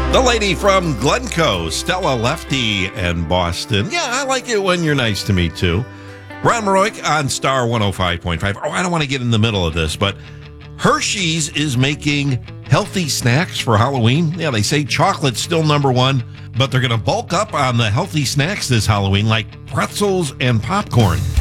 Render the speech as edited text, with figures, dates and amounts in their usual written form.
The lady from Glencoe, Stella Lefty and Boston. Yeah, I like it when you're nice to me, too. Ron Maroik on Star 105.5. Oh, I don't want to get in the middle of this, but Hershey's is making healthy snacks for Halloween. Yeah, they say chocolate's still number one, but they're going to bulk up on the healthy snacks this Halloween, like pretzels and popcorn.